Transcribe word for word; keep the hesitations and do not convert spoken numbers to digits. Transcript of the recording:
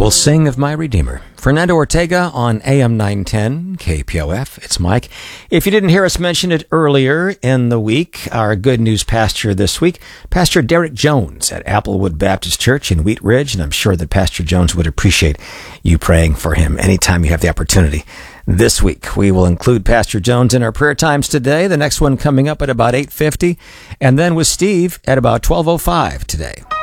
will sing of my Redeemer. Fernando Ortega on A M nine ten, K P O F. It's Mike. If you didn't hear us mention it earlier in the week, our good news pastor this week, Pastor Derek Jones at Applewood Baptist Church in Wheat Ridge, and I'm sure that Pastor Jones would appreciate you praying for him anytime you have the opportunity. This week, we will include Pastor Jones in our prayer times today, the next one coming up at about eight fifty, and then with Steve at about twelve oh five today.